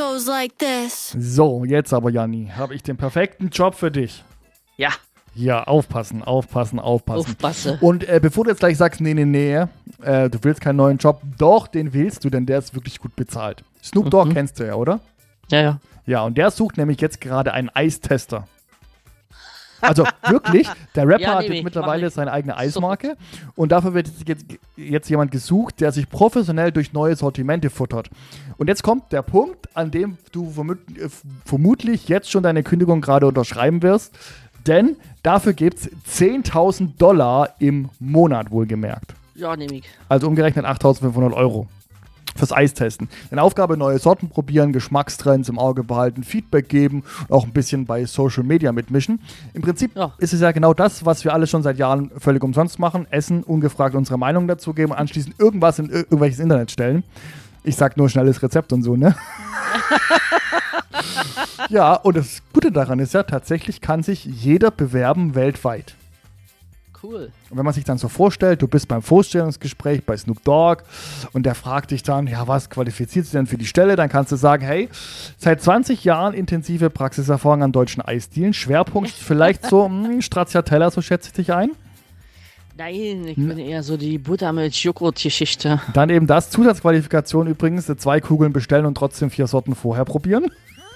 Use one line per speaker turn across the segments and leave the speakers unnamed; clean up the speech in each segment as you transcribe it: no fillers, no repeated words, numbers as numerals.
goes like this.
So, jetzt aber, Janni, habe ich den perfekten Job für dich.
Ja.
Ja, aufpassen.
Aufpasse.
Und bevor du jetzt gleich sagst, nee, du willst keinen neuen Job, doch, den willst du, denn der ist wirklich gut bezahlt. Snoop Dogg kennst du ja, oder?
Ja.
Ja, und der sucht nämlich jetzt gerade einen Eistester. Also wirklich, der Rapper hat jetzt mittlerweile seine eigene Eismarke und dafür wird jetzt jemand gesucht, der sich professionell durch neue Sortimente futtert. Und jetzt kommt der Punkt, an dem du vermutlich jetzt schon deine Kündigung gerade unterschreiben wirst, denn dafür gibt es $10.000 im Monat, wohlgemerkt.
Ja, nehme ich.
Also umgerechnet 8.500 Euro. Fürs Eistesten. Deine Aufgabe, neue Sorten probieren, Geschmackstrends im Auge behalten, Feedback geben und auch ein bisschen bei Social Media mitmischen. Im Prinzip ist es ja genau das, was wir alle schon seit Jahren völlig umsonst machen. Essen, ungefragt unsere Meinung dazu geben, anschließend irgendwas in irgendwelches Internet stellen. Ich sag nur schnelles Rezept und so, ne? Ja, und das Gute daran ist ja, tatsächlich kann sich jeder bewerben weltweit.
Cool.
Und wenn man sich dann so vorstellt, du bist beim Vorstellungsgespräch bei Snoop Dogg und der fragt dich dann, ja, was qualifiziert sich denn für die Stelle? Dann kannst du sagen, hey, seit 20 Jahren intensive Praxiserfahrung an deutschen Eisdielen, Schwerpunkt vielleicht so Stracciatella, so schätze ich dich ein.
Nein, ich bin eher so die Buttermilch-Joghurt-Geschichte.
Dann eben das, Zusatzqualifikation übrigens, 2 Kugeln bestellen und trotzdem 4 Sorten vorher probieren.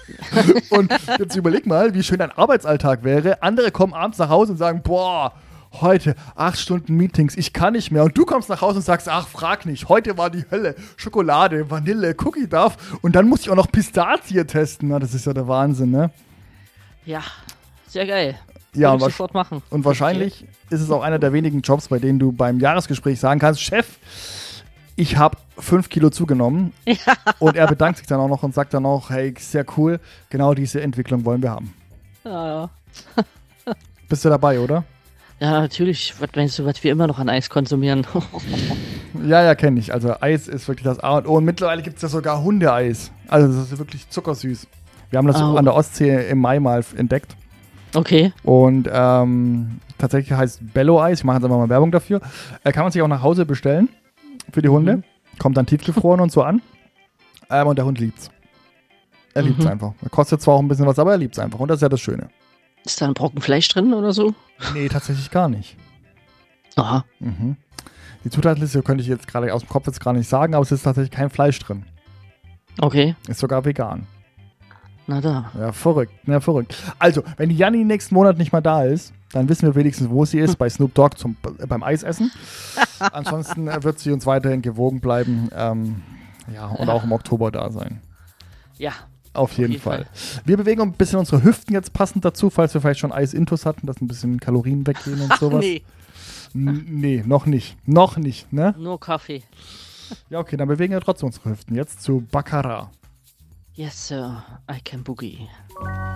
Und jetzt überleg mal, wie schön dein Arbeitsalltag wäre. Andere kommen abends nach Hause und sagen, boah, heute 8 Stunden Meetings, ich kann nicht mehr. Und du kommst nach Hause und sagst, ach, frag nicht, heute war die Hölle. Schokolade, Vanille, Cookie Duff und dann muss ich auch noch Pistazie testen. Na, das ist ja der Wahnsinn, ne?
Ja, sehr geil.
Ja,
und sofort machen.
Und wahrscheinlich ist es auch einer der wenigen Jobs, bei denen du beim Jahresgespräch sagen kannst, Chef, ich habe 5 Kilo zugenommen. Ja. Und er bedankt sich dann auch noch und sagt dann auch, hey, sehr cool, genau diese Entwicklung wollen wir haben.
Ja.
Bist du dabei, oder?
Ja, natürlich. Was meinst du, was wir immer noch an Eis konsumieren?
Ja, kenne ich. Also Eis ist wirklich das A und O. Und mittlerweile gibt es ja sogar Hundeeis. Also das ist wirklich zuckersüß. Wir haben das an der Ostsee im Mai mal entdeckt.
Okay.
Und tatsächlich heißt Bello-Eis. Ich mache jetzt einfach mal Werbung dafür. Kann man sich auch nach Hause bestellen für die Hunde. Kommt dann tiefgefroren und so an. Und der Hund liebt's. Er liebt's einfach. Er kostet zwar auch ein bisschen was, aber er liebt's einfach. Und das ist ja das Schöne.
Ist da ein Brocken Fleisch drin oder so?
Nee, tatsächlich gar nicht.
Aha.
Die Zutatenliste könnte ich jetzt gerade aus dem Kopf jetzt gar nicht sagen, aber es ist tatsächlich kein Fleisch drin.
Okay.
Ist sogar vegan.
Na da.
Ja, verrückt. Also, wenn die Janni nächsten Monat nicht mal da ist, dann wissen wir wenigstens, wo sie ist, bei Snoop Dogg beim Eisessen. Ansonsten wird sie uns weiterhin gewogen bleiben. Und auch im Oktober da sein.
Ja.
Auf jeden Fall. Wir bewegen ein bisschen unsere Hüften jetzt passend dazu, falls wir vielleicht schon Eis-Intus hatten, dass ein bisschen Kalorien weggehen und sowas. Nee, noch nicht. Noch nicht, ne?
Nur Kaffee.
Ja, okay, dann bewegen wir trotzdem unsere Hüften. Jetzt zu Baccarat.
Yes, sir. I can boogie.